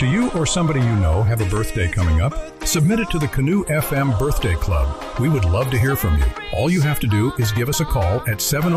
Do you or somebody you know have a birthday coming up? Submit it to the Canoe FM Birthday Club. We would love to hear from you. All you have to do is give us a call at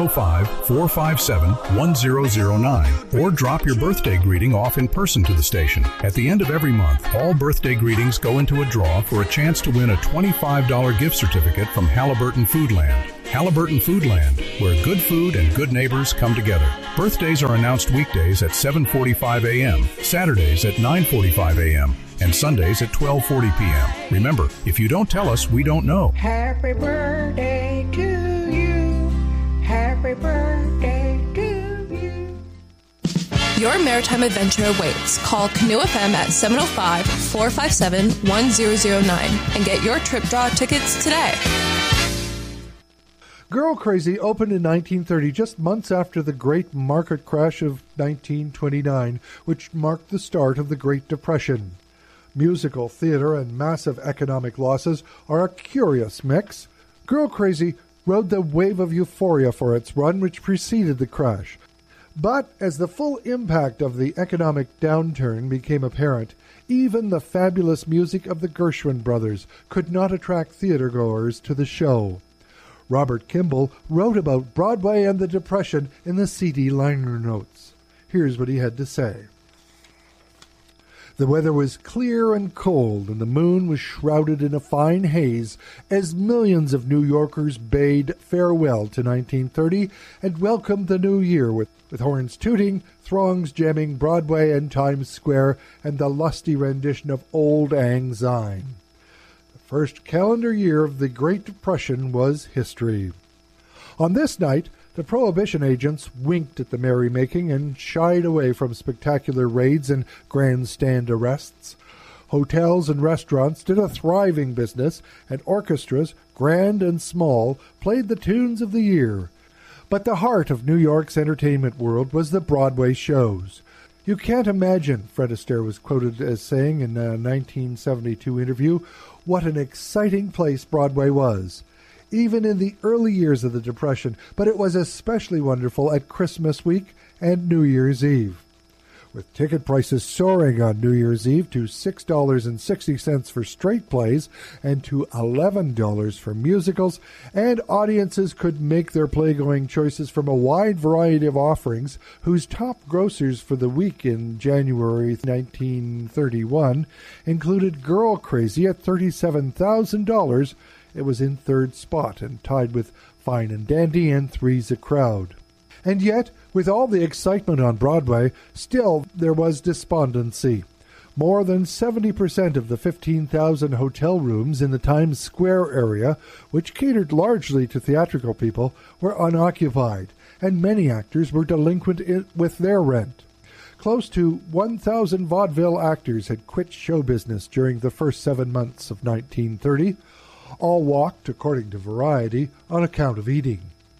705-457-1009 or drop your birthday greeting off in person to the station. At the end of every month, all birthday greetings go into a draw for a chance to win a $25 gift certificate from Halliburton Foodland. Halliburton Foodland, where good food and good neighbors come together. Birthdays are announced weekdays at 7:45 a.m., Saturdays at 9:45 a.m., and Sundays at 12:40 p.m. Remember, if you don't tell us, we don't know. Happy birthday to you. Happy birthday to you. Your maritime adventure awaits. Call Canoe FM at 705-457-1009 and get your trip draw tickets today. Girl Crazy opened in 1930, just months after the great market crash of 1929, which marked the start of the Great Depression. Musical theater and massive economic losses are a curious mix. Girl Crazy rode the wave of euphoria for its run, which preceded the crash. But as the full impact of the economic downturn became apparent, even the fabulous music of the Gershwin brothers could not attract theatergoers to the show. Robert Kimball wrote about Broadway and the Depression in the CD liner notes. Here's what he had to say. The weather was clear and cold, and the moon was shrouded in a fine haze as millions of New Yorkers bade farewell to 1930 and welcomed the new year with horns tooting, throngs jamming Broadway and Times Square, and the lusty rendition of Old Lang Syne. First calendar year of the Great Depression was history. On this night, the Prohibition agents winked at the merrymaking and shied away from spectacular raids and grandstand arrests. Hotels and restaurants did a thriving business, and orchestras, grand and small, played the tunes of the year. But the heart of New York's entertainment world was the Broadway shows. You can't imagine, Fred Astaire was quoted as saying in a 1972 interview, what an exciting place Broadway was, even in the early years of the Depression, but it was especially wonderful at Christmas week and New Year's Eve. With ticket prices soaring on New Year's Eve to $6.60 for straight plays and to $11 for musicals, and audiences could make their play-going choices from a wide variety of offerings whose top grossers for the week in January 1931 included Girl Crazy at $37,000. It was in third spot and tied with Fine and Dandy and Three's a Crowd. And yet, with all the excitement on Broadway, still there was despondency. More than 70% of the 15,000 hotel rooms in the Times Square area, which catered largely to theatrical people, were unoccupied, and many actors were delinquent with their rent. Close to 1,000 vaudeville actors had quit show business during the first 7 months of 1930. All walked, according to Variety, on account of eating.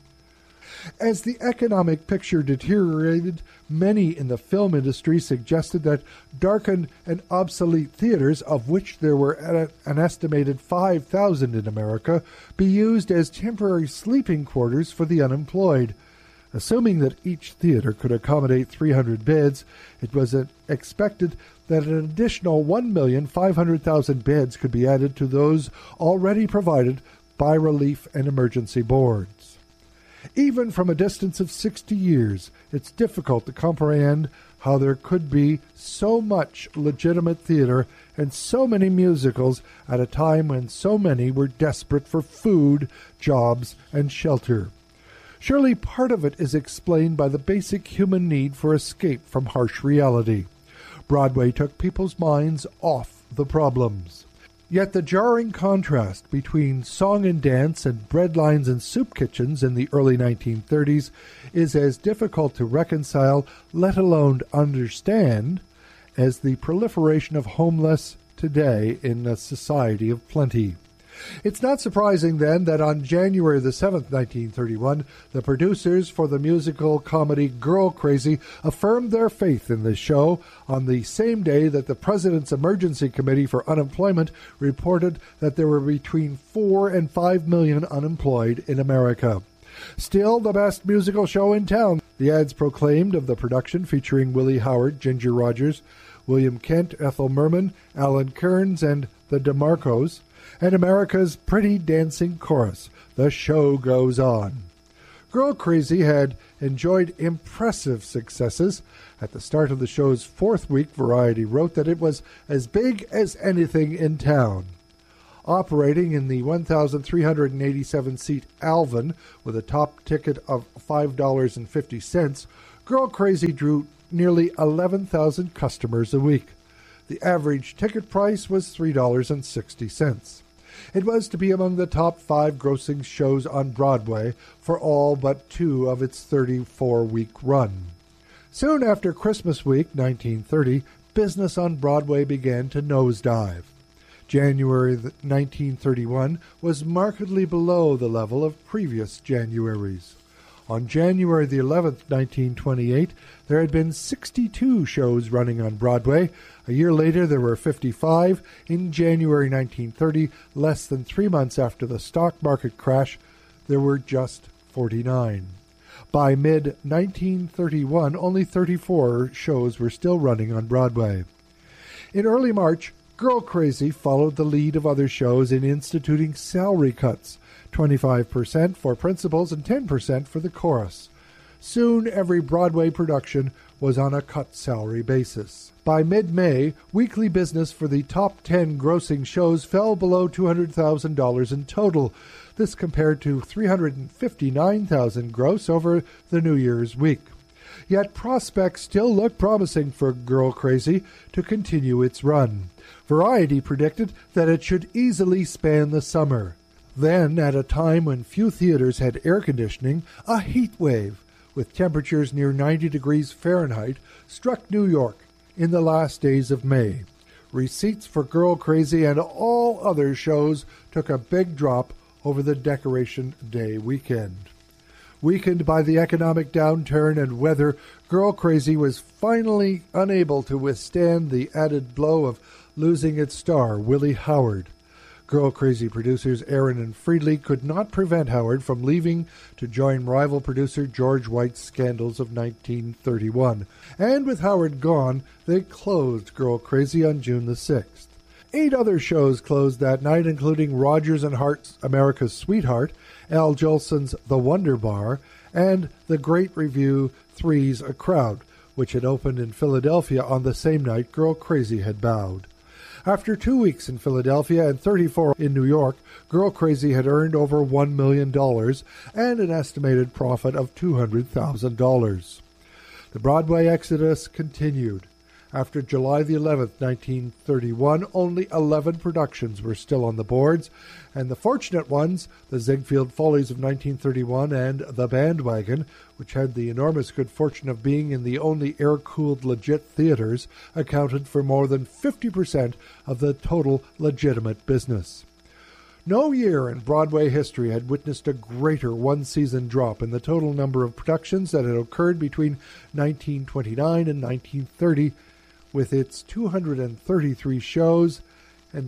As the economic picture deteriorated, many in the film industry suggested that darkened and obsolete theaters, of which there were an estimated 5,000 in America, be used as temporary sleeping quarters for the unemployed. Assuming that each theater could accommodate 300 beds, it was expected that an additional 1,500,000 beds could be added to those already provided by relief and emergency boards. Even from a distance of 60 years, it's difficult to comprehend how there could be so much legitimate theater and so many musicals at a time when so many were desperate for food, jobs, and shelter. Surely part of it is explained by the basic human need for escape from harsh reality. Broadway took people's minds off the problems. Yet the jarring contrast between song and dance and breadlines and soup kitchens in the early 1930s is as difficult to reconcile, let alone understand, as the proliferation of homeless today in a society of plenty. It's not surprising, then, that on January the 7th, 1931, the producers for the musical comedy Girl Crazy affirmed their faith in the show on the same day that the President's Emergency Committee for Unemployment reported that there were between 4 and 5 million unemployed in America. Still the best musical show in town, the ads proclaimed of the production featuring Willie Howard, Ginger Rogers, William Kent, Ethel Merman, Alan Kearns, and the DeMarcos, and America's Pretty Dancing Chorus, The Show Goes On. Girl Crazy had enjoyed impressive successes. At the start of the show's fourth week, Variety wrote that it was as big as anything in town. Operating in the 1,387-seat Alvin with a top ticket of $5.50, Girl Crazy drew nearly 11,000 customers a week. The average ticket price was $3.60. It was to be among the top 5 grossing shows on Broadway for all but 2 of its 34-week run. Soon after Christmas week, 1930, business on Broadway began to nosedive. January 1931 was markedly below the level of previous Januaries. On January the 11th, 1928, there had been 62 shows running on Broadway. A year later, there were 55. In January 1930, less than 3 months after the stock market crash, there were just 49. By mid-1931, only 34 shows were still running on Broadway. In early March, Girl Crazy followed the lead of other shows in instituting salary cuts, 25% for principals and 10% for the chorus. Soon every Broadway production was on a cut salary basis. By mid-May, weekly business for the top 10 grossing shows fell below $200,000 in total. This compared to $359,000 gross over the New Year's week. Yet prospects still look promising for Girl Crazy to continue its run. Variety predicted that it should easily span the summer. Then, at a time when few theaters had air conditioning, a heat wave, with temperatures near 90 degrees Fahrenheit, struck New York in the last days of May. Receipts for Girl Crazy and all other shows took a big drop over the Decoration Day weekend. Weakened by the economic downturn and weather, Girl Crazy was finally unable to withstand the added blow of losing its star, Willie Howard. Girl Crazy producers Aaron and Friedley could not prevent Howard from leaving to join rival producer George White's Scandals of 1931. And with Howard gone, they closed Girl Crazy on June the 6th. 8 other shows closed that night, including Rodgers and Hart's America's Sweetheart, Al Jolson's The Wonder Bar, and the Great Review 3's A Crowd, which had opened in Philadelphia on the same night Girl Crazy had bowed. After 2 weeks in Philadelphia and 34 in New York, Girl Crazy had earned over $1 million and an estimated profit of $200,000. The Broadway exodus continued. After July the 11th, 1931, only 11 productions were still on the boards, and the fortunate ones, the Ziegfeld Follies of 1931 and The Bandwagon, which had the enormous good fortune of being in the only air-cooled legit theaters, accounted for more than 50% of the total legitimate business. No year in Broadway history had witnessed a greater one-season drop in the total number of productions that had occurred between 1929 and 1930, with its 233 shows, and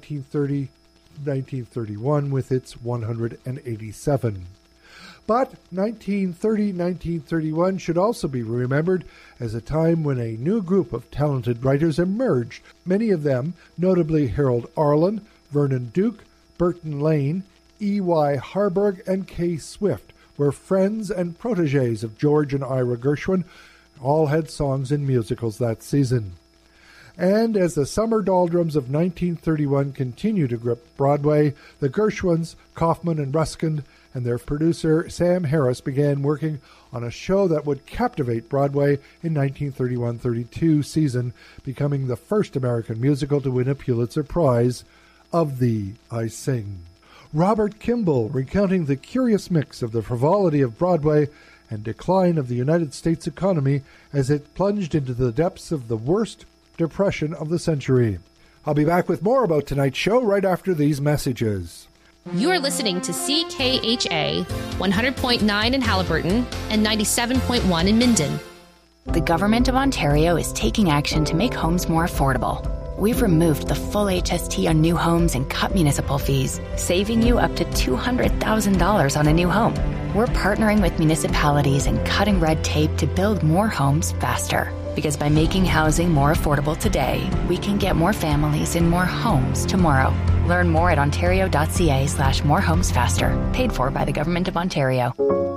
1931 with its 187. But 1930-1931 should also be remembered as a time when a new group of talented writers emerged, many of them, notably Harold Arlen, Vernon Duke, Burton Lane, E.Y. Harburg, and Kay Swift, were friends and protégés of George and Ira Gershwin. All had songs in musicals that season. And as the summer doldrums of 1931 continued to grip Broadway, the Gershwins, Kaufman and Ruskin, and their producer Sam Harris began working on a show that would captivate Broadway in 1931-32 season, becoming the first American musical to win a Pulitzer Prize, Of Thee I Sing. Robert Kimball recounting the curious mix of the frivolity of Broadway and decline of the United States economy as it plunged into the depths of the worst depression of the century. I'll be back with more about tonight's show right after these messages. You are listening to CKHA 100.9 in Haliburton and 97.1 in Minden. The Government of Ontario is taking action to make homes more affordable. We've removed the full HST on new homes and cut municipal fees, saving you up to $200,000 on a new home. We're partnering with municipalities and cutting red tape to build more homes faster. Because by making housing more affordable today, we can get more families in more homes tomorrow. Learn more at ontario.ca/morehomesfaster. Paid for by the Government of Ontario.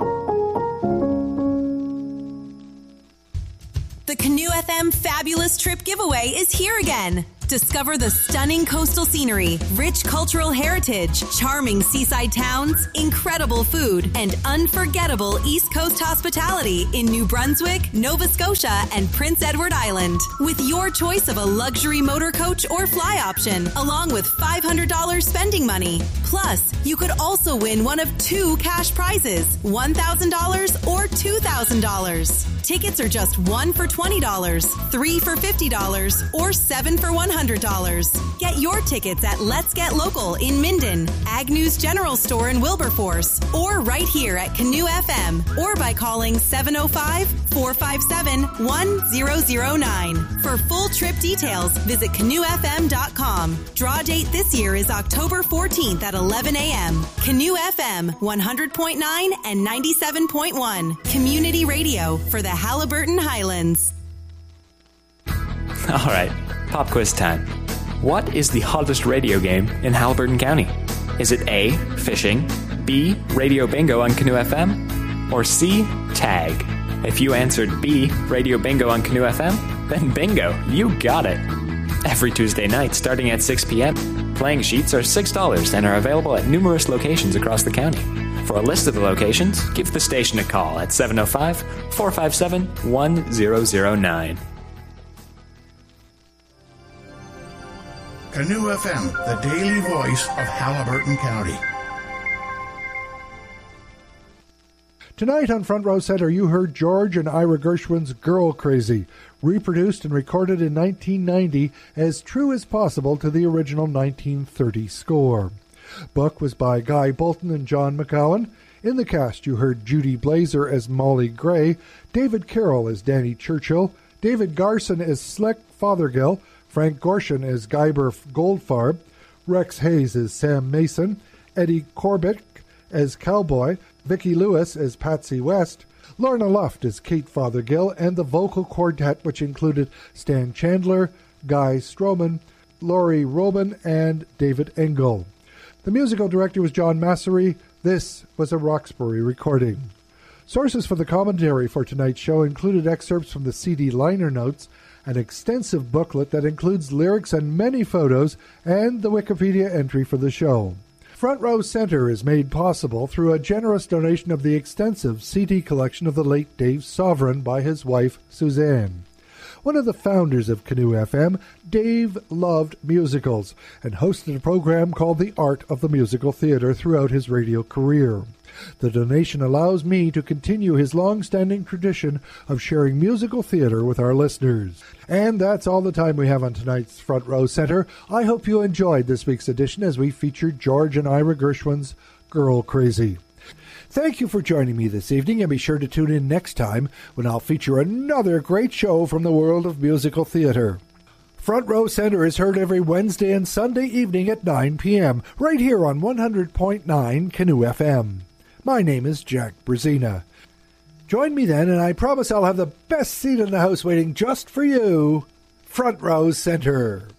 The Canoe FM Fabulous Trip Giveaway is here again. Discover the stunning coastal scenery, rich cultural heritage, charming seaside towns, incredible food, and unforgettable East Coast hospitality in New Brunswick, Nova Scotia, and Prince Edward Island. With your choice of a luxury motor coach or fly option, along with $500 spending money. Plus, you could also win one of 2 cash prizes, $1,000 or $2,000. Tickets are just 1 for $20, 3 for $50, or 7 for $100. Get your tickets at Let's Get Local in Minden, Agnew's General Store in Wilberforce, or right here at Canoe FM, or by calling 705-457-1009. For full trip details, visit canoefm.com. Draw date this year is October 14th at 11 a.m. Canoe FM 100.9 and 97.1. Community radio for the Haliburton Highlands. All right, pop quiz time. What is the hottest radio game in Haliburton County? Is it A, fishing, B, radio bingo on Canoe FM, or C, tag? If you answered B, radio bingo on Canoe FM, then bingo, you got it. Every Tuesday night starting at 6 p.m., playing sheets are $6 and are available at numerous locations across the county. For a list of the locations, give the station a call at 705-457-1009. Canoe FM, the daily voice of Haliburton County. Tonight on Front Row Center, you heard George and Ira Gershwin's Girl Crazy, reproduced and recorded in 1990 as true as possible to the original 1930 score. Book was by Guy Bolton and John McGowan. In the cast, you heard Judy Blazer as Molly Gray, David Carroll as Danny Churchill, David Garson as Slick Fothergill, Frank Gorshin as Guyber Goldfarb, Rex Hayes as Sam Mason, Eddie Corbett as Cowboy, Vicki Lewis as Patsy West, Lorna Luft as Kate Fothergill, and the vocal quartet, which included Stan Chandler, Guy Stroman, Laurie Robin, and David Engel. The musical director was John Massery. This was a Roxbury recording. Sources for the commentary for tonight's show included excerpts from the CD liner notes, an extensive booklet that includes lyrics and many photos, and the Wikipedia entry for the show. Front Row Center is made possible through a generous donation of the extensive CD collection of the late Dave Sovereign by his wife, Suzanne. One of the founders of Canoe FM, Dave loved musicals and hosted a program called The Art of the Musical Theater throughout his radio career. The donation allows me to continue his long-standing tradition of sharing musical theater with our listeners. And that's all the time we have on tonight's Front Row Center. I hope you enjoyed this week's edition as we featured George and Ira Gershwin's Girl Crazy. Thank you for joining me this evening, and be sure to tune in next time when I'll feature another great show from the world of musical theater. Front Row Center is heard every Wednesday and Sunday evening at 9 p.m. right here on 100.9 Canoe FM. My name is Jack Brzezina. Join me then, and I promise I'll have the best seat in the house waiting just for you. Front Row Center.